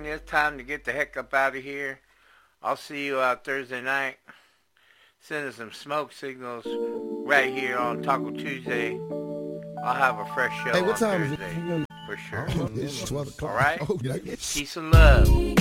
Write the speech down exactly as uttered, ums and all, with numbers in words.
California. It's time to get the heck up out of here. I'll see you out Thursday night. Send us some smoke signals right here on Taco Tuesday. I'll have a fresh show Hey, what on time Thursday is it? for sure. It's twelve o'clock. All right? Oh, yeah. Peace and love.